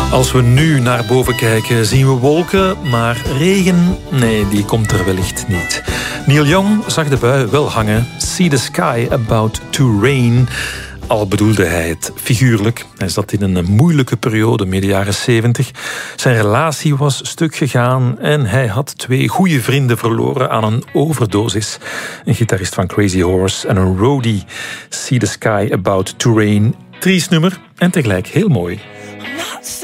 Als we nu naar boven kijken, zien we wolken, maar regen, nee, die komt er wellicht niet. Neil Young zag de bui wel hangen. See the sky about to rain. Al bedoelde hij het figuurlijk. Hij zat in een moeilijke periode, midden jaren 70. Zijn relatie was stuk gegaan en hij had 2 goede vrienden verloren aan een overdosis. Een gitarist van Crazy Horse en een roadie. See the sky about to rain. Triest nummer en tegelijk heel mooi.